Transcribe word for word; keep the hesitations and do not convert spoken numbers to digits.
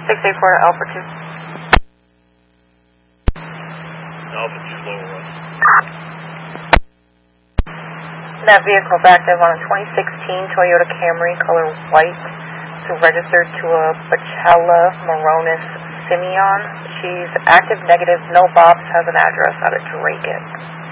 six eight four Alpha two. Alpha two, lower one. That vehicle is active on a twenty sixteen Toyota Camry, color white. It's registered to a Bacella Moronis Simeon. She's active negative, no bops, has an address out of Draken.